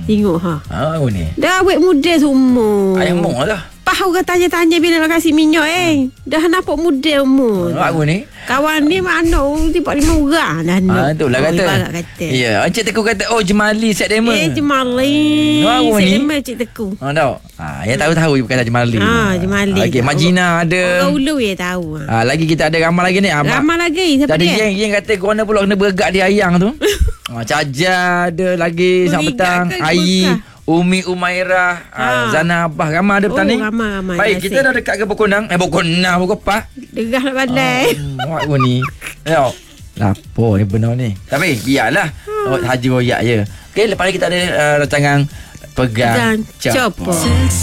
Tengok ha. Apa ni? Dah awet muda semua. Ayam mong lah. Pahau ke tanya-tanya bila nak kasih minyak Dah nampak muda umur. Apa ni? Kawan ni mana 35 orang dah. Itulah kata. Ya, Encik Teku kata Jemali September. Jemali. Apa ni? September Encik Teku. Tahu. Yang tahu-tahu bukan Jemali. Jemali. Okey, Mak Gina ada. Orang ulu ya tahu. Lagi kita ada ramai lagi ni. Ramai lagi. Siapa dia? Tadi yang kata korang pula kena bergak di ayang tu. Caja ada lagi sampai petang. Ayi, Umi Umairah, Zana Abah, ramai ada petang ni. Ramai. Baik, kita dah dekat ke Pokok Pokok Pak. Degah nak pandai. Apa ni? Tengok. Lapor ni benar ni. Tapi biarlah. Haji royak je. Okey, lepas ni kita ada rancangan Pegang Copot.